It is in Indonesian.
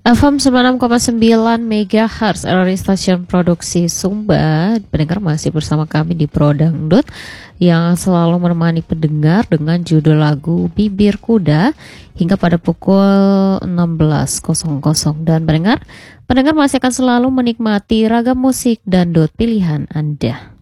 FM 96,9 MHz dari stasiun produksi Sumba. Pendengar masih bersama kami di Pro Dangdut yang selalu menemani pendengar dengan judul lagu Bibir Kuda hingga pada pukul 16.00. Dan pendengar masih akan selalu menikmati ragam musik dangdut pilihan Anda.